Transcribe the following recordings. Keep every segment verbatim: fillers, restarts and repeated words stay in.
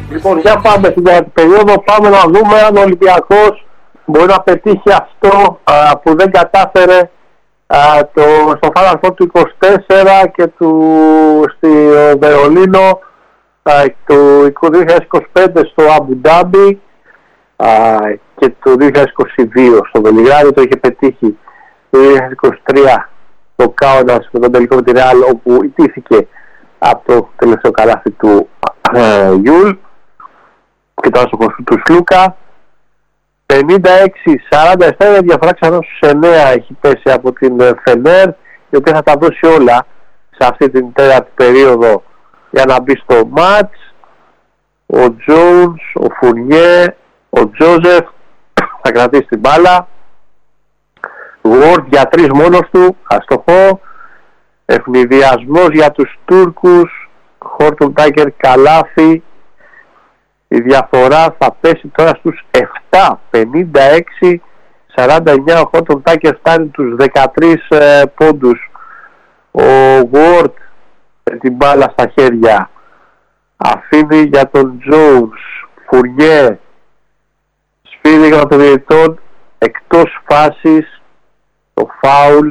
Λοιπόν, για πάμε στην τέταρτη περίοδο, πάμε να δούμε αν ο Ολυμπιακός μπορεί να πετύχει αυτό α, που δεν κατάφερε α, το, στο Final Four του είκοσι τέσσερα και του, στη Βερολίνο του δύο χιλιάδες είκοσι πέντε στο Αμπου Ντάμπι και το δύο χιλιάδες είκοσι δύο στο Βελιγράδι. Το είχε πετύχει το δύο χιλιάδες είκοσι τρία το Κάουνας με τον τελικό με τη Ρεάλ, όπου ιτήθηκε από το τελευταίο καλάθι του ε, Γιούλ και το άστοχο του Σλούκα. πενήντα έξι σαράντα επτά, η διαφορά ξανά στους εννέα έχει πέσει από την Φενέρ, η οποία θα τα δώσει όλα σε αυτή την τέταρτη περίοδο για να μπει στο μάτς. Ο Τζόουνς, ο Φουρνιέ, ο Τζόζεφ θα κρατήσει την μπάλα. Γουόρτ για τρεις μόνος του, αστοχό. Ευνηδιασμός για τους Τούρκους, Χόρτον Τάκερ καλάθι. Η διαφορά θα πέσει τώρα στους επτά, πενήντα έξι σαράντα εννέα. Ο Χόρτον Τάκερ φτάνει τους δεκατρείς ε, πόντους. Ο Γουόρτ με την μπάλα στα χέρια αφήνει για τον Τζόουνς. Φουρνιέ σφύρι για τον διαιτητών, εκτός φάσης, το φάουλ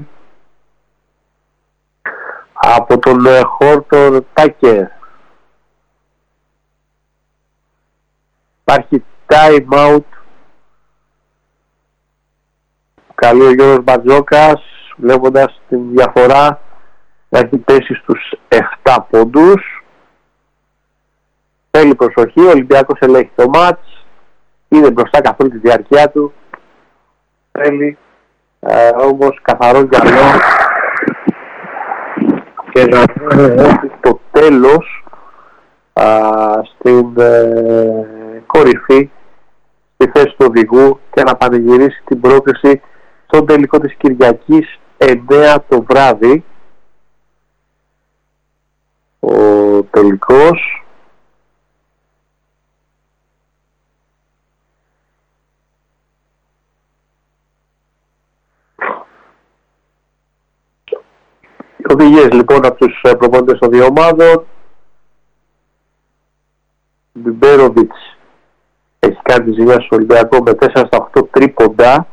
από τον Χόρτον Τάκερ. Υπάρχει time out. Καλεί ο Γιώργος Μπαρτζόκας, βλέποντας την διαφορά να έχει πέσει στους επτά πόντους. Θέλει προσοχή, ο Ολυμπιακός ελέγχει το μάτς, είναι μπροστά καθ' όλη τη διάρκεια του. Θέλει ε, όμως καθαρό γυαλό και να δει το τέλος α, στην ε, κορυφή, στη θέση του οδηγού, και να πανηγυρίσει την πρόκριση στον τελικό της Κυριακής εννέα το βράδυ. Ο τελικός οι οδηγίες λοιπόν από τους προπονητές των δύο ομάδων. Μπιμπέροβιτς έχει κάνει τη ζημιά στο Ολυμπιακό με τέσσερα στα οκτώ τρίποντα.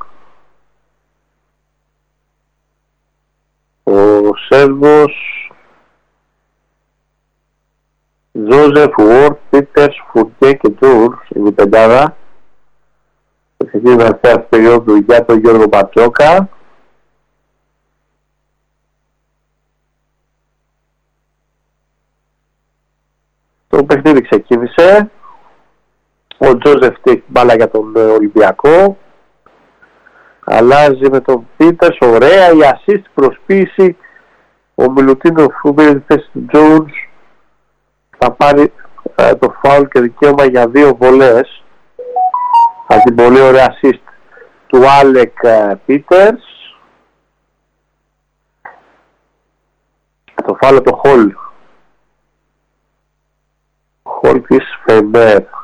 Ο Σέρβος, Τζόζεφ, Γουόρτ, Πίτερς, Φουρκέ και Τζούρς είναι η πεντάδα. Ξεκινάει την αρχαία περίοδου για τον Γιώργο Μπαρτζόκα. Το παιχνίδι ξεκίνησε. Ο Τζόζεφ έχει μπάλα για τον Ολυμπιακό. Αλλάζει με τον Πίτερς. Ωραία η assist προσποίηση. Ο Μιλουτίνοφ που πήρε τη θέση του Τζόουνς θα πάρει ε, το φάουλ και δικαίωμα για δύο βολές. Από την πολύ ωραία assist του Άλεκ Πίτερς. Το φάουλ το Χολ. Χολ της Φενέρ.